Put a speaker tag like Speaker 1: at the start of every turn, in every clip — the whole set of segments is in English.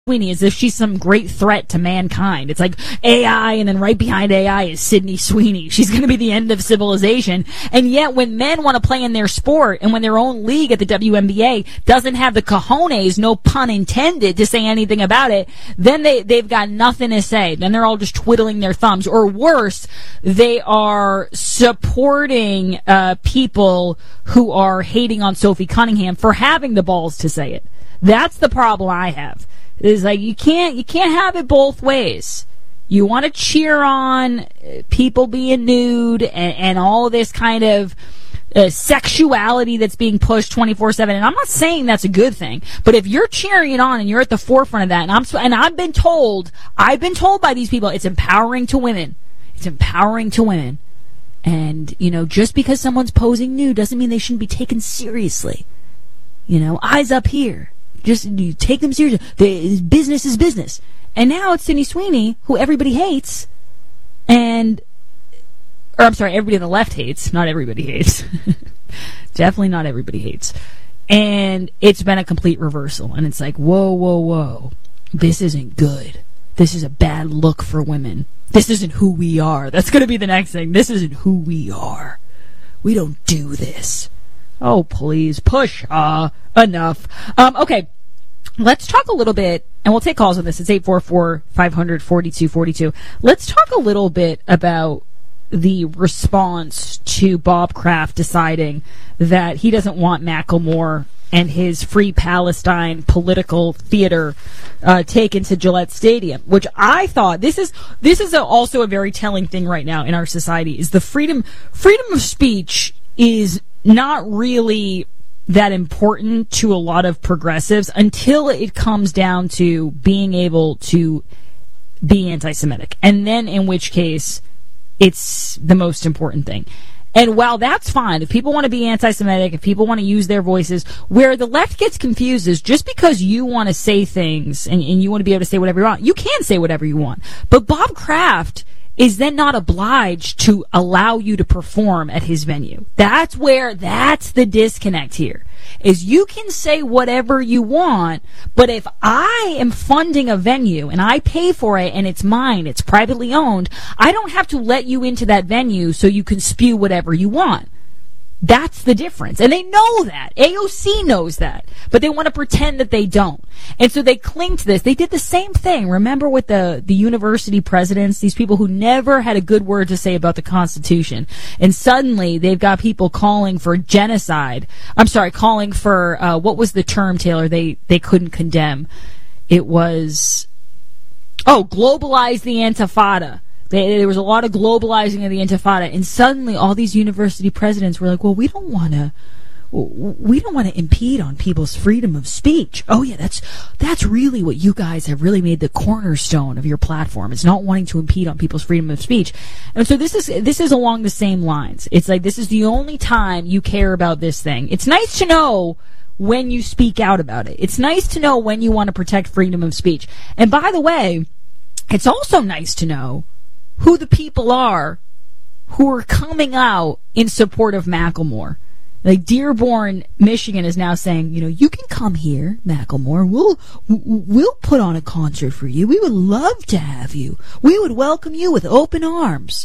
Speaker 1: Sweeney as if she's some great threat to mankind. It's like AI, and then right behind AI is Sydney Sweeney. She's going to be the end of civilization. And yet when men want to play in their sport, and when their own league at the WNBA doesn't have the cojones, no pun intended, to say anything about it, then they've got nothing to say. Then they're all just twiddling their thumbs. Or worse, they are supporting people who are hating on Sophie Cunningham for having the balls to say it. That's the problem I have. It's like you can't have it both ways. You want to cheer on people being nude and all of this kind of sexuality that's being pushed 24/7. And I'm not saying that's a good thing, but if you're cheering it on and you're at the forefront of that, and I've been told by these people, it's empowering to women. It's empowering to women. And, just because someone's posing nude doesn't mean they shouldn't be taken seriously. Eyes up here. Just you take them seriously. Business is business. And now it's Sydney Sweeney, who everybody hates, everybody on the left hates. Not everybody hates. Definitely not everybody hates. And it's been a complete reversal. And it's like, whoa. This isn't good. This is a bad look for women. This isn't who we are. That's going to be the next thing. This isn't who we are. We don't do this. Oh, please, push. Enough. Okay, let's talk a little bit, and we'll take calls on this. It's 844-500-4242. Let's talk a little bit about the response to Bob Kraft deciding that he doesn't want Macklemore and his Free Palestine political theater taken to Gillette Stadium, which I thought this is also a very telling thing right now in our society. Is the freedom of speech is not really that important to a lot of progressives until it comes down to being able to be anti-Semitic. And then in which case, it's the most important thing. And while that's fine, if people want to be anti-Semitic, if people want to use their voices, where the left gets confused is just because you want to say things and you want to be able to say whatever you want, you can say whatever you want. But Bob Kraft is then not obliged to allow you to perform at his venue. That's the disconnect here, is you can say whatever you want, but if I am funding a venue and I pay for it and it's mine, it's privately owned, I don't have to let you into that venue so you can spew whatever you want. That's the difference. And they know that. AOC knows that. But they want to pretend that they don't. And so they cling to this. They did the same thing. Remember with the university presidents, these people who never had a good word to say about the Constitution. And suddenly they've got people calling for genocide. Calling for, what was the term, Taylor, they couldn't condemn? It was, globalize the Intifada. There was a lot of globalizing of the Intifada, and suddenly all these university presidents were like, well, we don't want to impede on people's freedom of speech. Oh yeah, that's really what you guys have really made the cornerstone of your platform. It's not wanting to impede on people's freedom of speech. And so this is along the same lines. It's like, this is the only time you care about this thing. It's nice to know when you speak out about it. It's nice to know when you want to protect freedom of speech. And by the way, it's also nice to know who the people are who are coming out in support of Macklemore. Like Dearborn, Michigan is now saying, you can come here, Macklemore. We'll put on a concert for you. We would love to have you. We would welcome you with open arms.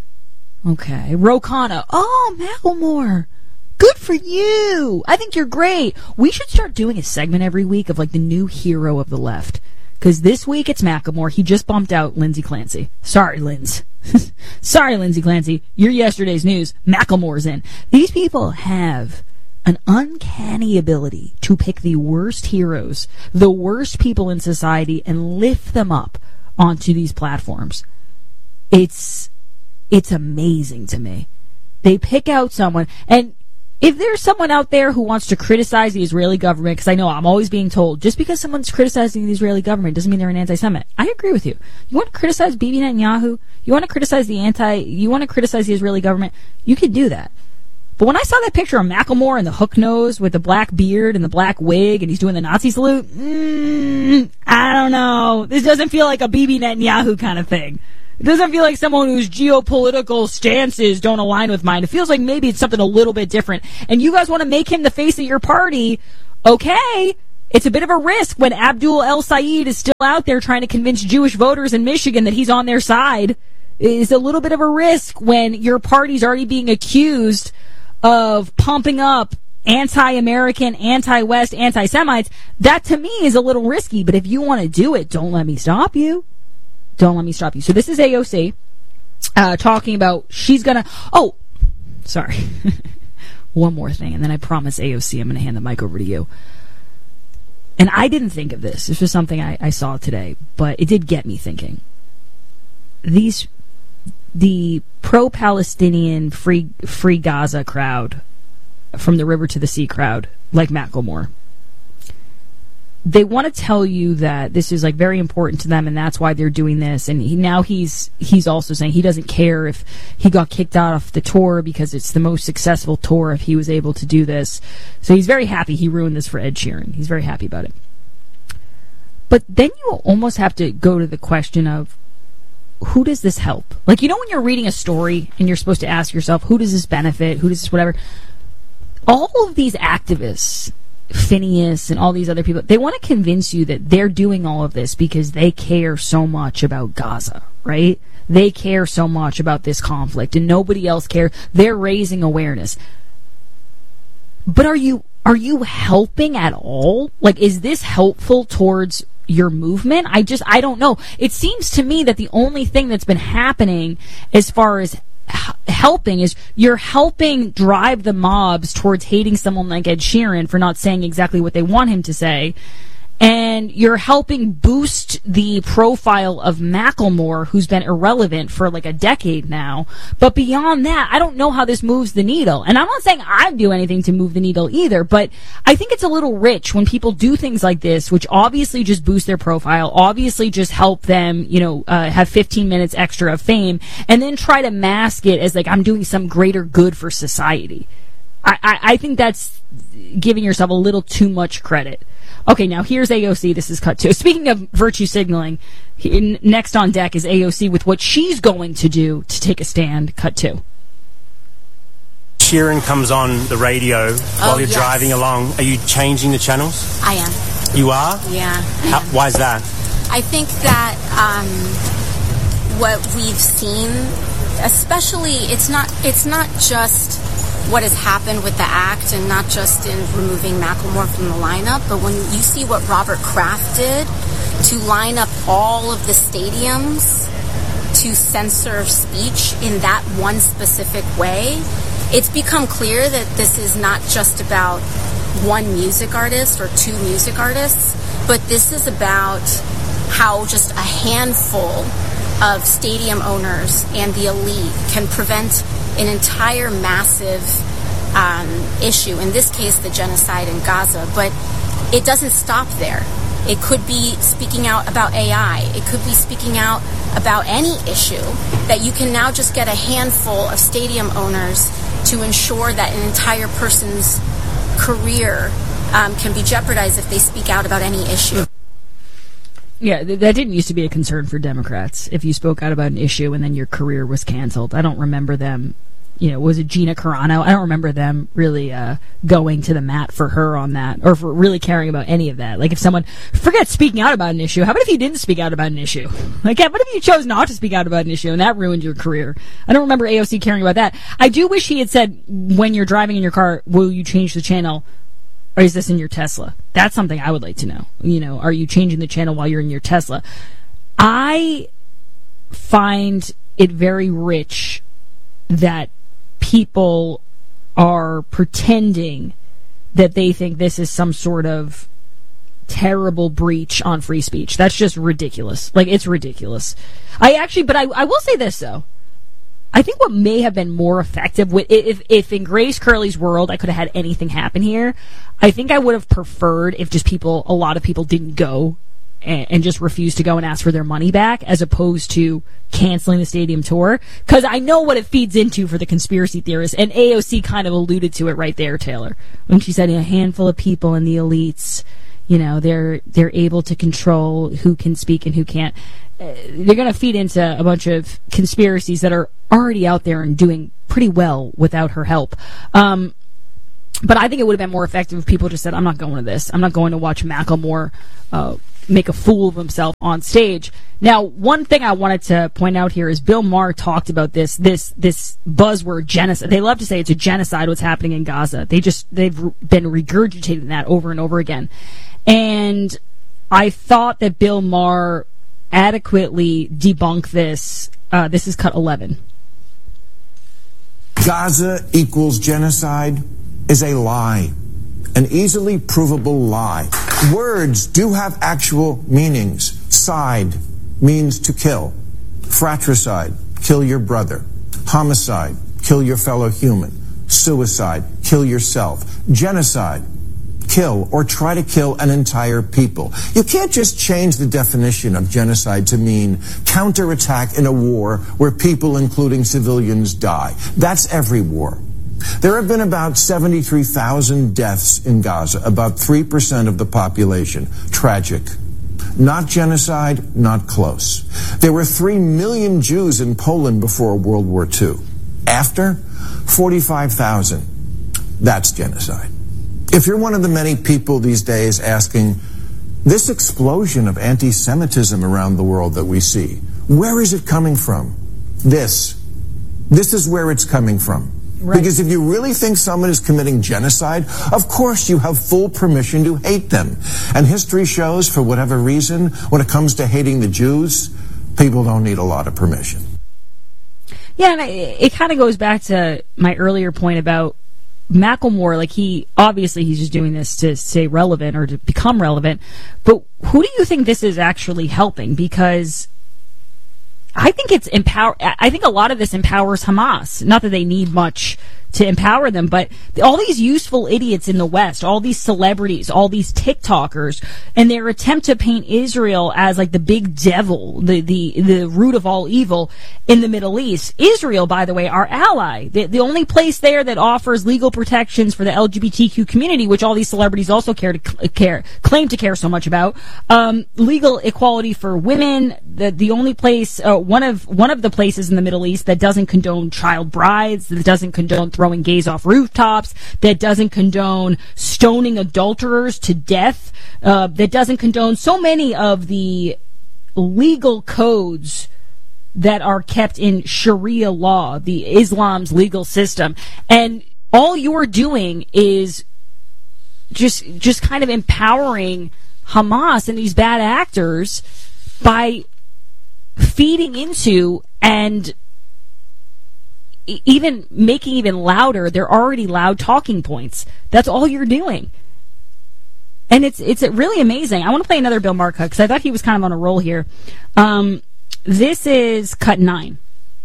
Speaker 1: Okay. Ro Khanna, Macklemore, good for you. I think you're great. We should start doing a segment every week of like the new hero of the left. Because this week it's Macklemore. He just bumped out Lindsey Clancy. Sorry, Linz. Sorry, Lindsey Clancy. You're yesterday's news. Macklemore's in. These people have an uncanny ability to pick the worst heroes, the worst people in society, and lift them up onto these platforms. It's amazing to me. They pick out someone, and if there's someone out there who wants to criticize the Israeli government, because I know I'm always being told, just because someone's criticizing the Israeli government doesn't mean they're an anti-Semite. I agree with you. You want to criticize Bibi Netanyahu? You want to criticize the Israeli government? You can do that. But when I saw that picture of Macklemore and the hook nose with the black beard and the black wig and he's doing the Nazi salute, I don't know. This doesn't feel like a Bibi Netanyahu kind of thing. It doesn't feel like someone whose geopolitical stances don't align with mine. It feels like maybe it's something a little bit different. And you guys want to make him the face of your party, okay. it's a bit of a risk when Abdul El Sayed is still out there trying to convince Jewish voters in Michigan that he's on their side. It's a little bit of a risk when your party's already being accused of pumping up anti-American, anti-West, anti-Semites. That to me is a little risky, but if you want to do it, don't let me stop you. Don't let me stop you. So this is AOC talking about she's gonna, oh, sorry. One more thing, and then I promise AOC I'm going to hand the mic over to you. And I didn't think of this. This was something I saw today, but it did get me thinking. The pro-Palestinian free Gaza crowd, from the river to the sea crowd, like Macklemore, they want to tell you that this is like very important to them, and that's why they're doing this. And he's also saying he doesn't care if he got kicked out of the tour because it's the most successful tour if he was able to do this. So he's very happy he ruined this for Ed Sheeran. He's very happy about it. But then you almost have to go to the question of, who does this help? Like, you know when you're reading a story and you're supposed to ask yourself, who does this benefit? Who does this whatever? All of these activists, Phineas and all these other people, they want to convince you that they're doing all of this because they care so much about Gaza, right? They care so much about this conflict and nobody else cares. They're raising awareness. But are you helping at all? Like, is this helpful towards your movement? I don't know. It seems to me that the only thing that's been happening as far as helping is you're helping drive the mobs towards hating someone like Ed Sheeran for not saying exactly what they want him to say, and you're helping boost the profile of Macklemore, who's been irrelevant for like a decade now. But beyond that, I don't know how this moves the needle. And I'm not saying I do anything to move the needle either, but I think it's a little rich when people do things like this, which obviously just boost their profile, obviously just help them, have 15 minutes extra of fame, and then try to mask it as like, I'm doing some greater good for society. I think that's giving yourself a little too much credit. Okay, now here's AOC. This is cut two. Speaking of virtue signaling, next on deck is AOC with what she's going to do to take a stand. Cut two.
Speaker 2: Sheeran comes on the radio while you're driving along. Are you changing the channels?
Speaker 3: I am.
Speaker 2: You are?
Speaker 3: Yeah.
Speaker 2: Why is that?
Speaker 3: I think that what we've seen, especially, it's not just what has happened with the act and not just in removing Macklemore from the lineup, but when you see what Robert Kraft did to line up all of the stadiums to censor speech in that one specific way, it's become clear that this is not just about one music artist or two music artists, but this is about how just a handful of stadium owners and the elite can prevent an entire massive issue, in this case the genocide in Gaza. But it doesn't stop there. It could be speaking out about AI. It could be speaking out about any issue that you can now just get a handful of stadium owners to ensure that an entire person's career can be jeopardized if they speak out about any issue.
Speaker 1: Yeah, that didn't used to be a concern for Democrats. If you spoke out about an issue and then your career was canceled. I don't remember them, was it Gina Carano? I don't remember them really going to the mat for her on that, or for really caring about any of that. Like, if someone, forget speaking out about an issue, how about if you didn't speak out about an issue? Like, what if you chose not to speak out about an issue and that ruined your career? I don't remember AOC caring about that. I do wish he had said, when you're driving in your car, will you change the channel? Or is this in your Tesla? That's something I would like to know. Are you changing the channel while you're in your Tesla? I find it very rich that people are pretending that they think this is some sort of terrible breach on free speech. That's just ridiculous. Like, it's ridiculous. But I will say this, though. I think what may have been more effective, if in Grace Curley's world I could have had anything happen here, I think I would have preferred if just a lot of people didn't go and just refused to go and ask for their money back, as opposed to canceling the stadium tour. Because I know what it feeds into for the conspiracy theorists, and AOC kind of alluded to it right there, Taylor, when she said a handful of people in the elites, they're able to control who can speak and who can't. They're going to feed into a bunch of conspiracies that are already out there and doing pretty well without her help. But I think it would have been more effective if people just said, I'm not going to this. I'm not going to watch Macklemore make a fool of himself on stage. Now, one thing I wanted to point out here is Bill Maher talked about this buzzword genocide. They love to say it's a genocide what's happening in Gaza. They've been regurgitating that over and over again. And I thought that Bill Maher adequately debunked this. This is cut 11.
Speaker 4: Gaza equals genocide is a lie, an easily provable lie. Words do have actual meanings. Side means to kill. Fratricide, kill your brother. Homicide, kill your fellow human. Suicide, kill yourself. Genocide, kill or try to kill an entire people. You can't just change the definition of genocide to mean counterattack in a war where people, including civilians, die. That's every war. There have been about 73,000 deaths in Gaza, about 3% of the population. Tragic. Not genocide, not close. There were 3 million Jews in Poland before World War II. After, 45,000. That's genocide. If you're one of the many people these days asking, this explosion of anti-Semitism around the world that we see, where is it coming from? This is where it's coming from. Right. Because if you really think someone is committing genocide, of course you have full permission to hate them. And history shows, for whatever reason, when it comes to hating the Jews, people don't need a lot of permission.
Speaker 1: Yeah, and it kind of goes back to my earlier point about Macklemore. Like, he's just doing this to stay relevant or to become relevant. But who do you think this is actually helping? Because I think I think a lot of this empowers Hamas. Not that they need much to empower them, but all these useful idiots in the West, all these celebrities, all these TikTokers, and their attempt to paint Israel as like the big devil, the root of all evil in the Middle East. Israel, by the way, our ally, the only place there that offers legal protections for the LGBTQ community, which all these celebrities also claim to care so much about, legal equality for women, the only place, one of the places in the Middle East that doesn't condone child brides, that doesn't condone throwing gays off rooftops, that doesn't condone stoning adulterers to death, that doesn't condone so many of the legal codes that are kept in Sharia law, the Islam's legal system. And all you're doing is just kind of empowering Hamas and these bad actors by feeding into and even making even louder their already loud talking points. That's all you're doing. And it's really amazing. I want to play another Bill Maher cut because I thought he was kind of on a roll here. This is cut 9.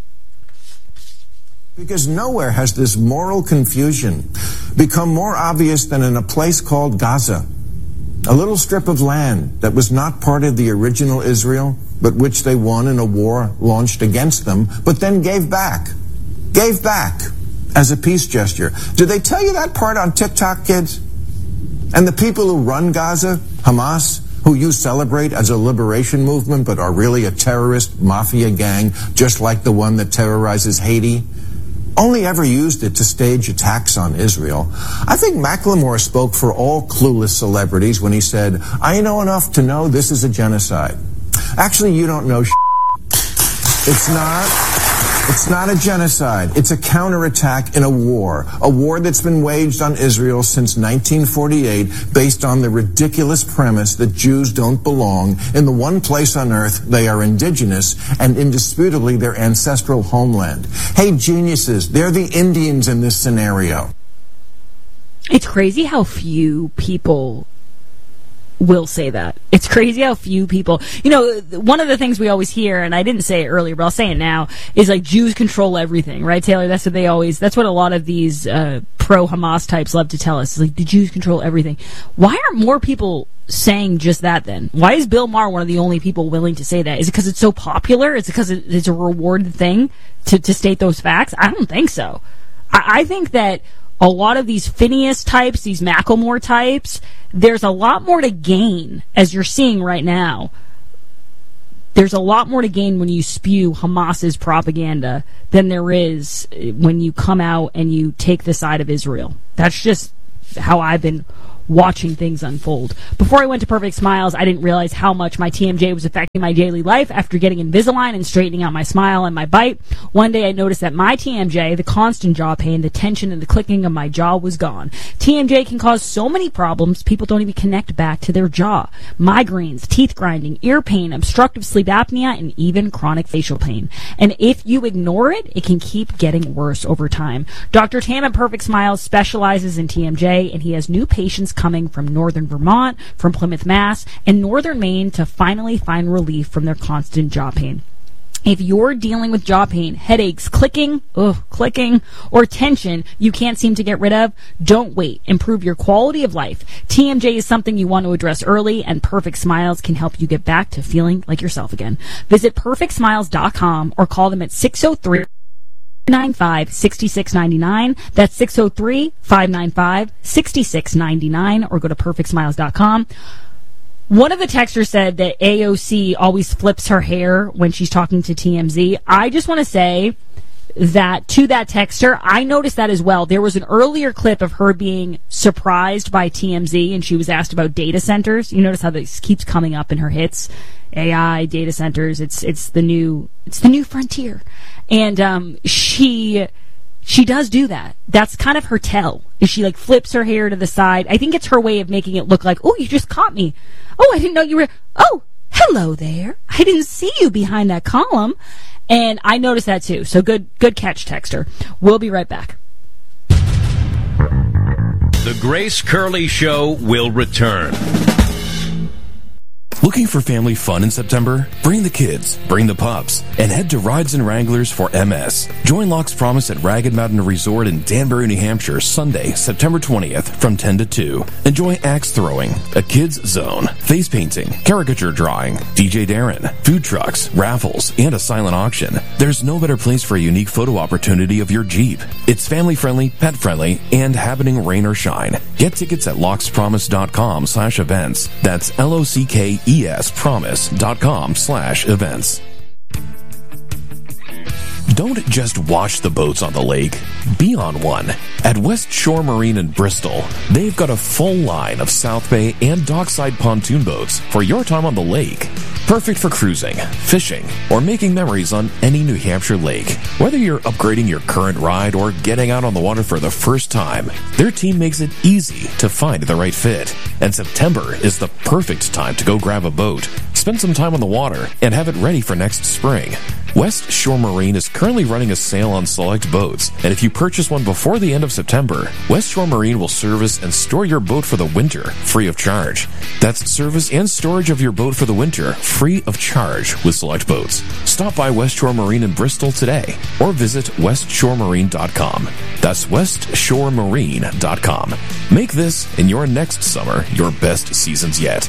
Speaker 4: Because nowhere has this moral confusion become more obvious than in a place called Gaza, a little strip of land that was not part of the original Israel, but which they won in a war launched against them, but then gave back as a peace gesture. Did they tell you that part on TikTok, kids? And the people who run Gaza, Hamas, who you celebrate as a liberation movement but are really a terrorist mafia gang just like the one that terrorizes Haiti, only ever used it to stage attacks on Israel. I think Macklemore spoke for all clueless celebrities when he said, I know enough to know this is a genocide. Actually, you don't know It's not a genocide. It's a counterattack in a war that's been waged on Israel since 1948 based on the ridiculous premise that Jews don't belong in the one place on earth they are indigenous and indisputably their ancestral homeland. Hey, geniuses, they're the Indians in this scenario.
Speaker 1: It's crazy how few people will say that. It's crazy how few people, one of the things we always hear, and I didn't say it earlier, but I'll say it now, is like Jews control everything, right, Taylor? That's what a lot of these pro-Hamas types love to tell us. It's like the Jews control everything. Why aren't more people saying just that then? Why is Bill Maher one of the only people willing to say that? Is it because it's so popular? Is it because it's a rewarded thing to state those facts? I don't think so. I think that a lot of these Phineas types, these Macklemore types, there's a lot more to gain, as you're seeing right now. There's a lot more to gain when you spew Hamas's propaganda than there is when you come out and you take the side of Israel. That's just how I've been watching things unfold. Before I went to Perfect Smiles, I didn't realize how much my TMJ was affecting my daily life. After getting Invisalign and straightening out my smile and my bite, one day I noticed that my TMJ, the constant jaw pain, the tension and the clicking of my jaw was gone. TMJ can cause so many problems, people don't even connect back to their jaw. Migraines, teeth grinding, ear pain, obstructive sleep apnea, and even chronic facial pain. And if you ignore it, it can keep getting worse over time. Dr. Tam at Perfect Smiles specializes in TMJ, and he has new patients coming from northern Vermont, from Plymouth, Mass, and northern Maine to finally find relief from their constant jaw pain. If you're dealing with jaw pain, headaches, clicking, or tension you can't seem to get rid of, don't wait. Improve your quality of life. TMJ is something you want to address early, and Perfect Smiles can help you get back to feeling like yourself again. Visit perfectsmiles.com or call them at 603-595-6699. That's 603-595-6699, or go to perfectsmiles.com. One of the texters said that AOC always flips her hair when she's talking to TMZ. I just want to say that to that texter, I noticed that as well. There was an earlier clip of her being surprised by TMZ, and she was asked about data centers. You notice how this keeps coming up in her hits. AI, data centers, it's the new frontier. And she does do that. That's kind of her tell. Is she like flips her hair to the side. I think it's her way of making it look like, oh, you just caught me. Oh, I didn't know you were, oh, hello there. I didn't see you behind that column. And I noticed that too. So good catch, texter. We'll be right back.
Speaker 5: The Grace Curley Show will return.
Speaker 6: Looking for family fun in September? Bring the kids, bring the pups, and head to Rides and Wranglers for MS. Join Locke's Promise at Ragged Mountain Resort in Danbury, New Hampshire, Sunday, September 20th from 10 to 2. Enjoy axe throwing, a kids zone, face painting, caricature drawing, DJ Darren, food trucks, raffles, and a silent auction. There's no better place for a unique photo opportunity of your Jeep. It's family-friendly, pet-friendly, and happening rain or shine. Get tickets at lockspromise.com/events. That's LOCKESpromise.com/events. Don't just watch the boats on the lake. Be on one. At West Shore Marine in Bristol, they've got a full line of South Bay and dockside pontoon boats for your time on the lake. Perfect for cruising, fishing, or making memories on any New Hampshire lake. Whether you're upgrading your current ride or getting out on the water for the first time, their team makes it easy to find the right fit. And September is the perfect time to go grab a boat, spend some time on the water, and have it ready for next spring. West Shore Marine is currently running a sale on select boats, and if you purchase one before the end of September, West Shore Marine will service and store your boat for the winter free of charge. That's service and storage of your boat for the winter free of charge with select boats. Stop by West Shore Marine in Bristol today or visit westshoremarine.com. That's westshoremarine.com. Make this and your next summer your best seasons yet.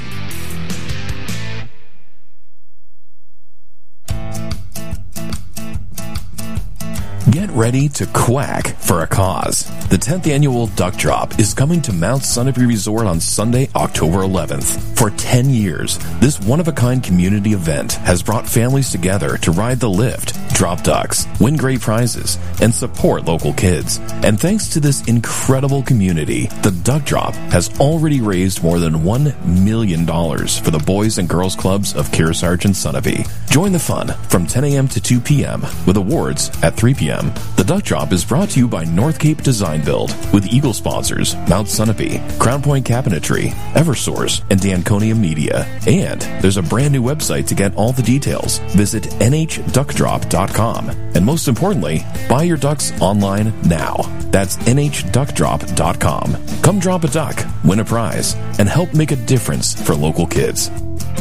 Speaker 6: Get ready to quack for a cause. The 10th annual Duck Drop is coming to Mount Sunapee Resort on Sunday, October 11th. For 10 years, this one-of-a-kind community event has brought families together to ride the lift, drop ducks, win great prizes, and support local kids. And thanks to this incredible community, the Duck Drop has already raised more than $1 million for the Boys and Girls Clubs of Kearsarge and Sunapee. Join the fun from 10 a.m. to 2 p.m. with awards at 3 p.m. The Duck Drop is brought to you by North Cape Design Build with Eagle sponsors Mount Sunapee, Crown Point Cabinetry, Eversource, and Danconia Media. And there's a brand new website to get all the details. Visit nhduckdrop.com. And most importantly, buy your ducks online now. That's nhduckdrop.com. Come drop a duck, win a prize, and help make a difference for local kids.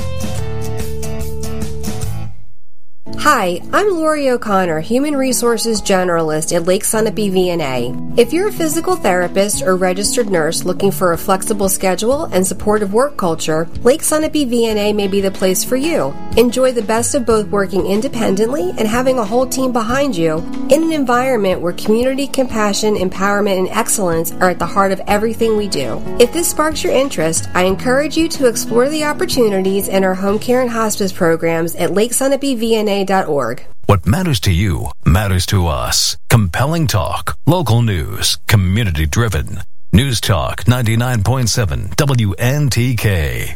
Speaker 7: Hi, I'm Lori O'Connor, Human Resources Generalist at Lake Sunapee VNA. If you're a physical therapist or registered nurse looking for a flexible schedule and supportive work culture, Lake Sunapee VNA may be the place for you. Enjoy the best of both working independently and having a whole team behind you in an environment where community, compassion, empowerment, and excellence are at the heart of everything we do. If this sparks your interest, I encourage you to explore the opportunities in our home care and hospice programs at LakeSunapeeVNA.org.
Speaker 8: What matters to you matters to us. Compelling talk, local news, community driven. News Talk 99.7 WNTK.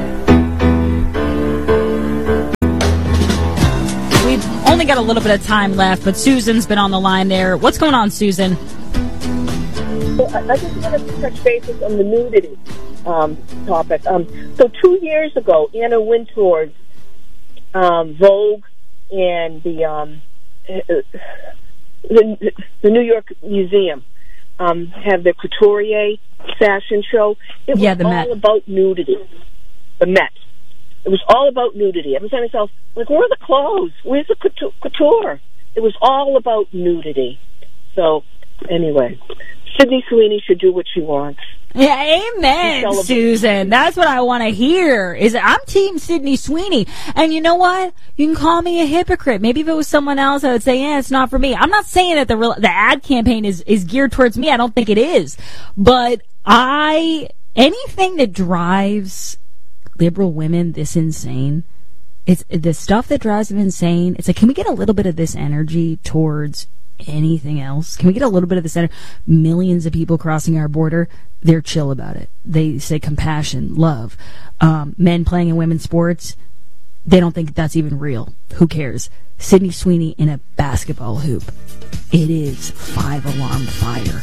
Speaker 1: We've only got a little bit of time left, but Susan's been on the line there. What's going on, Susan?
Speaker 9: Well, I just wanted to touch bases on the nudity topic. So 2 years ago, Anna Wintour's Vogue and the New York Museum have their couturier fashion show. It was all
Speaker 1: Met.
Speaker 9: about nudity. The Met. It was all about nudity. I was saying to myself, like, where are the clothes? Where's the couture? It was all about nudity. So, anyway, Sydney Sweeney should do what she wants.
Speaker 1: Yeah, amen, Susan. That's what I want to hear. I'm Team Sydney Sweeney. And you know what? You can call me a hypocrite. Maybe if it was someone else, I would say, yeah, it's not for me. I'm not saying that the ad campaign is geared towards me. I don't think it is. But anything that drives liberal women this insane, it's the stuff that drives them insane. It's like, can we get a little bit of this energy towards anything else? Can we get a little bit of this energy? Millions of people crossing our border, they're chill about it. They say compassion, love. Men playing in women's sports, they don't think that's even real. Who cares? Sydney Sweeney in a basketball hoop. It is 5-alarm fire.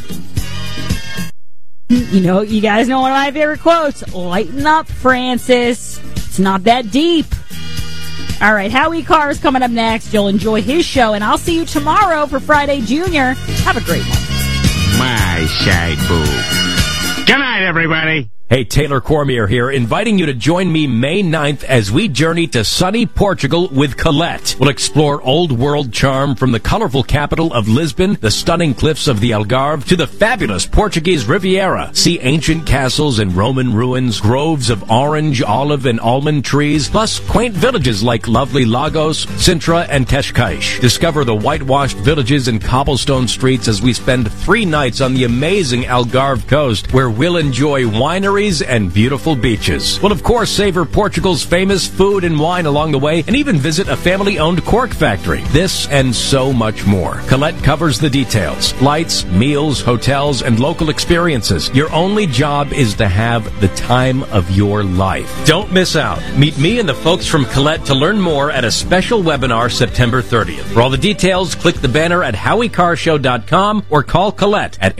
Speaker 1: You know, you guys know one of my favorite quotes. Lighten up, Francis. It's not that deep. All right, Howie Carr is coming up next. You'll enjoy his show, and I'll see you tomorrow for Friday Junior. Have a great one.
Speaker 10: My side boob. Good night, everybody.
Speaker 5: Hey, Taylor Cormier here, inviting you to join me May 9th as we journey to sunny Portugal with Colette. We'll explore old world charm from the colorful capital of Lisbon, the stunning cliffs of the Algarve, to the fabulous Portuguese Riviera. See ancient castles and Roman ruins, groves of orange, olive, and almond trees, plus quaint villages like lovely Lagos, Sintra, and Cascais. Discover the whitewashed villages and cobblestone streets as we spend 3 nights on the amazing Algarve coast, where we'll enjoy wineries and beautiful beaches. We'll, of course, savor Portugal's famous food and wine along the way, and even visit a family-owned cork factory. This and so much more. Colette covers the details. Flights, meals, hotels, and local experiences. Your only job is to have the time of your life. Don't miss out. Meet me and the folks from Colette to learn more at a special webinar September 30th. For all the details, click the banner at HowieCarrShow.com or call Colette at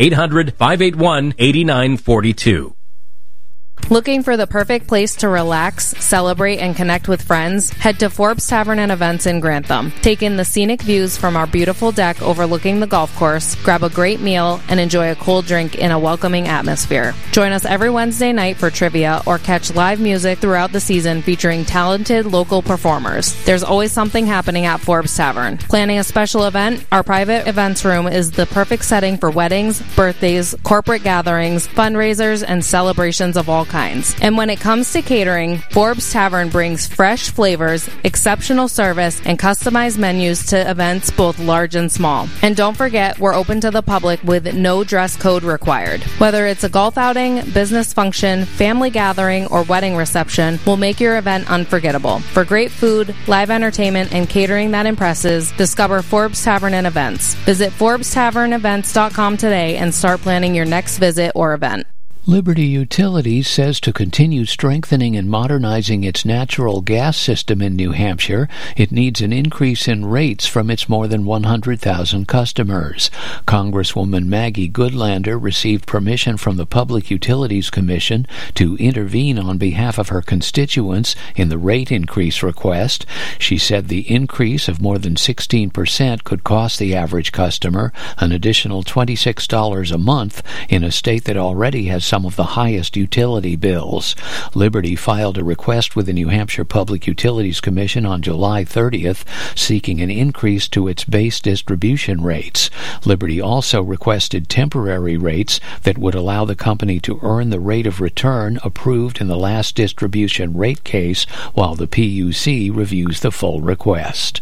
Speaker 5: 800-581-8942.
Speaker 11: Looking for the perfect place to relax, celebrate, and connect with friends? Head to Forbes Tavern and Events in Grantham. Take in the scenic views from our beautiful deck overlooking the golf course, grab a great meal, and enjoy a cold drink in a welcoming atmosphere. Join us every Wednesday night for trivia or catch live music throughout the season featuring talented local performers. There's always something happening at Forbes Tavern. Planning a special event? Our private events room is the perfect setting for weddings, birthdays, corporate gatherings, fundraisers, and celebrations of all kinds. And when it comes to catering, Forbes Tavern brings fresh flavors, exceptional service, and customized menus to events both large and small. And don't forget, we're open to the public with no dress code required. Whether it's a golf outing, business function, family gathering, or wedding reception, we'll make your event unforgettable. For great food, live entertainment, and catering that impresses, discover Forbes Tavern and Events. Visit ForbesTavernEvents.com today and start planning your next visit or event.
Speaker 12: Liberty Utilities says to continue strengthening and modernizing its natural gas system in New Hampshire, it needs an increase in rates from its more than 100,000 customers. Congresswoman Maggie Goodlander received permission from the Public Utilities Commission to intervene on behalf of her constituents in the rate increase request. She said the increase of more than 16% could cost the average customer an additional $26 a month in a state that already has some of the highest utility bills. Liberty filed a request with the New Hampshire Public Utilities Commission on July 30th, seeking an increase to its base distribution rates. Liberty also requested temporary rates that would allow the company to earn the rate of return approved in the last distribution rate case while the PUC reviews the full request.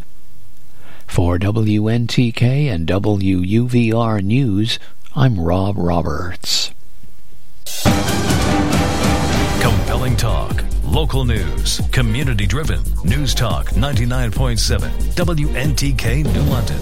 Speaker 12: For WNTK and WUVR News, I'm Rob Roberts.
Speaker 8: Compelling talk, local news, community-driven. News Talk 99.7 WNTK New London.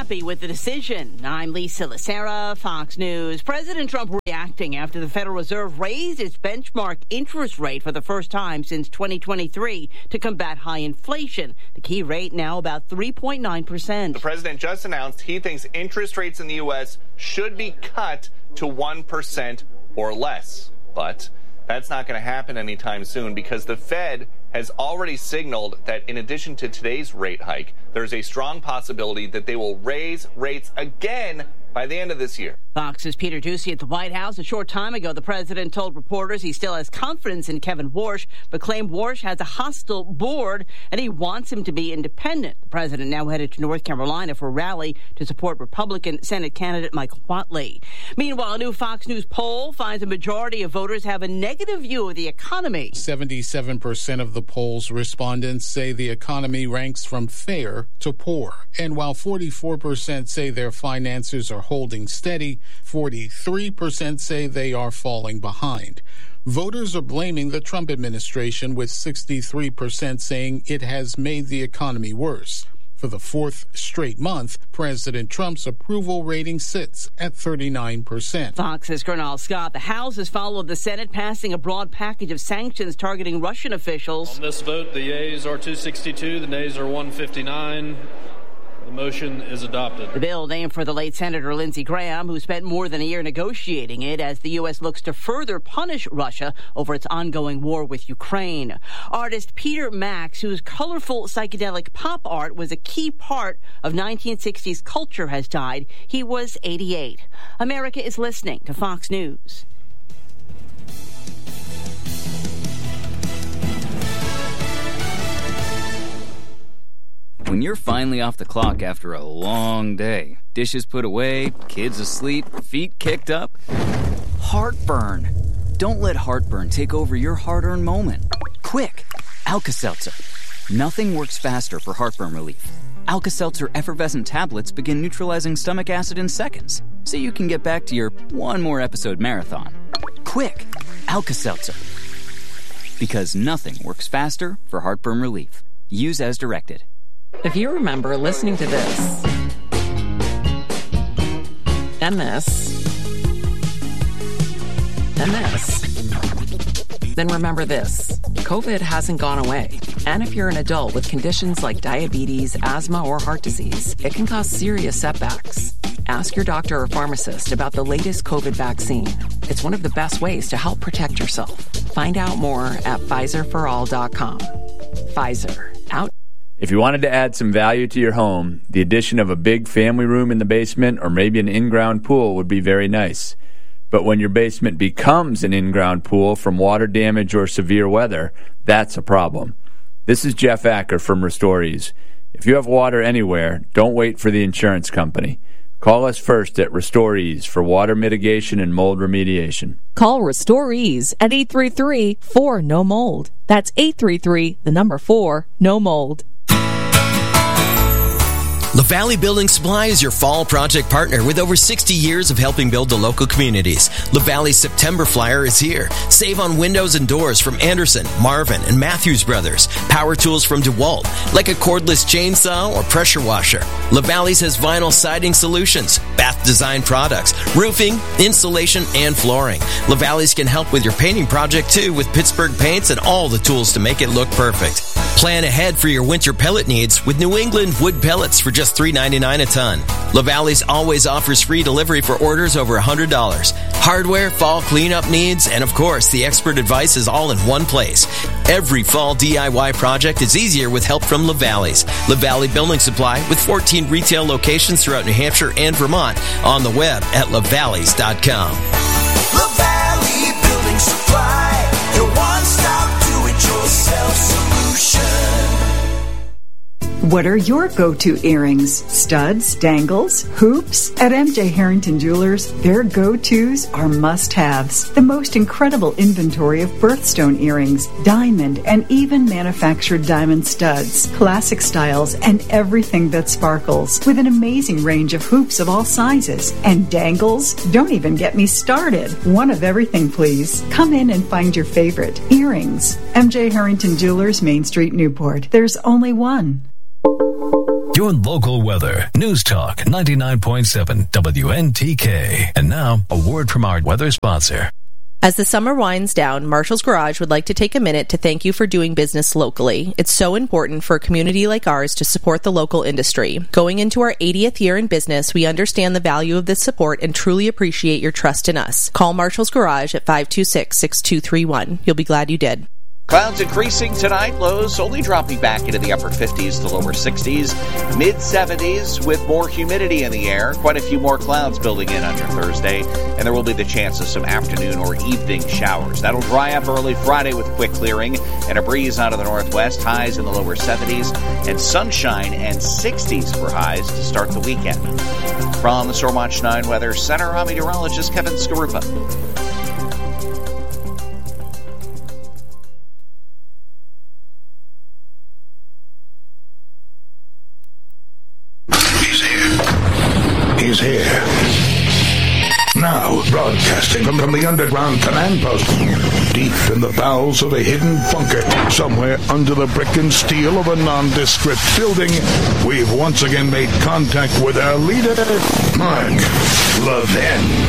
Speaker 13: happy with the decision. I'm Lisa Lacera, Fox News. President Trump reacting after the Federal Reserve raised its benchmark interest rate for the first time since 2023 to combat high inflation. The key rate now about 3.9%.
Speaker 14: The president just announced he thinks interest rates in the U.S. should be cut to 1% or less. But that's not going to happen anytime soon because the Fed has already signaled that in addition to today's rate hike, there's a strong possibility that they will raise rates again by the end of this year.
Speaker 13: Fox's Peter Doocy at the White House. A short time ago, the president told reporters he still has confidence in Kevin Warsh, but claimed Warsh has a hostile board and he wants him to be independent. The president now headed to North Carolina for a rally to support Republican Senate candidate Michael Whatley. Meanwhile, a new Fox News poll finds a majority of voters have a negative view of the economy.
Speaker 15: 77% of the poll's respondents say the economy ranks from fair to poor. And while 44% say their finances are holding steady, 43% say they are falling behind. Voters are blaming the Trump administration, with 63% saying it has made the economy worse. For the fourth straight month, President Trump's approval rating sits at 39%.
Speaker 13: Fox's Gernal Scott. The House has followed the Senate, passing a broad package of sanctions targeting Russian officials.
Speaker 16: On this vote, the yeas are 262, the nays are 159. The motion is adopted.
Speaker 13: The bill named for the late Senator Lindsey Graham, who spent more than a year negotiating it as the U.S. looks to further punish Russia over its ongoing war with Ukraine. Artist Peter Max, whose colorful psychedelic pop art was a key part of 1960s culture, has died. He was 88. America is listening to Fox News.
Speaker 17: When you're finally off the clock after a long day, dishes put away, kids asleep, feet kicked up, heartburn. Don't let heartburn take over your hard-earned moment. Quick, Alka-Seltzer. Nothing works faster for heartburn relief. Alka-Seltzer effervescent tablets begin neutralizing stomach acid in seconds, so you can get back to your one more episode marathon. Quick, Alka-Seltzer. Because nothing works faster for heartburn relief. Use as directed.
Speaker 18: If you remember listening to this, and this, and this, then remember this. COVID hasn't gone away. And if you're an adult with conditions like diabetes, asthma, or heart disease, it can cause serious setbacks. Ask your doctor or pharmacist about the latest COVID vaccine. It's one of the best ways to help protect yourself. Find out more at PfizerForAll.com. Pfizer. Out.
Speaker 19: If you wanted to add some value to your home, the addition of a big family room in the basement or maybe an in-ground pool would be very nice. But when your basement becomes an in-ground pool from water damage or severe weather, that's a problem. This is Jeff Acker from RestoreEase. If you have water anywhere, don't wait for the insurance company. Call us first at RestoreEase for water mitigation and mold remediation.
Speaker 20: Call RestoreEase at 833-4-NO-MOLD. That's 833-4-NO-MOLD.
Speaker 21: LaValley Building Supply is your fall project partner with over 60 years of helping build the local communities. LaValley's September Flyer is here. Save on windows and doors from Anderson, Marvin, and Matthews Brothers. Power tools from DeWalt, like a cordless chainsaw or pressure washer. LaValley's has vinyl siding solutions, bath design products, roofing, insulation, and flooring. LaValley's can help with your painting project too with Pittsburgh paints and all the tools to make it look perfect. Plan ahead for your winter pellet needs with New England wood pellets for just $3.99 a ton. LaValley's always offers free delivery for orders over $100. Hardware, fall cleanup needs, and of course, the expert advice is all in one place. Every fall DIY project is easier with help from LaValley's. LaValley Building Supply with 14 retail locations throughout New Hampshire and Vermont. On the web at lavalleys.com.
Speaker 22: LaValley Building Supply, your one-stop do-it-yourself solution.
Speaker 23: What are your go-to earrings? Studs, dangles, hoops? At MJ Harrington Jewelers, their go-tos are must-haves. The most incredible inventory of birthstone earrings, diamond, and even manufactured diamond studs, classic styles, and everything that sparkles, with an amazing range of hoops of all sizes. And dangles? Don't even get me started. One of everything, please. Come in and find your favorite. Earrings. MJ Harrington Jewelers, Main Street, Newport. There's only one.
Speaker 8: your local weather. News Talk 99.7 WNTK. And now, a word from our weather sponsor.
Speaker 2: As the summer winds down, Marshall's Garage would like to take a minute to thank you for doing business locally. It's so important for a community like ours to support the local industry. Going into our 80th year in business, we understand the value of this support and truly appreciate your trust in us. Call Marshall's Garage at 526-6231. You'll be glad you did.
Speaker 3: Clouds increasing tonight, lows only dropping back into the upper 50s to lower 60s, mid-70s with more humidity in the air. Quite a few more clouds building in on your Thursday, and there will be the chance of some afternoon or evening showers. That'll dry up early Friday with quick clearing and a breeze out of the northwest, highs in the lower 70s, and sunshine and 60s for highs to start the weekend. From the Stormwatch 9 Weather Center, I'm meteorologist Kevin Skarupa.
Speaker 4: He's here. Now, broadcasting from the underground command post, deep in the bowels of a hidden bunker, somewhere under the brick and steel of a nondescript building, we've once again made contact with our leader, Mark Levin.